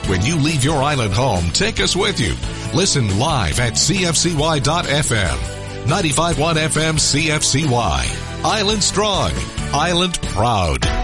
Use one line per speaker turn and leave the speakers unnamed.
When you leave your island home, take us with you. Listen live at cfcy.fm. 95.1 FM CFCY. Island strong. Island proud.